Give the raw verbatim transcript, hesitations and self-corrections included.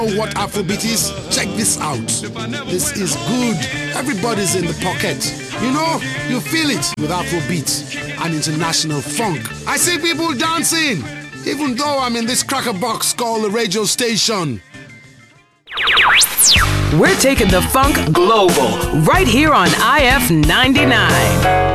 What Afrobeat is? Check this out. This is good. Everybody's in the pocket. You know, you feel it with Afrobeat and international funk. I see people dancing, even though I'm in this cracker box called the radio station. We're taking the funk global right here on I F ninety-nine.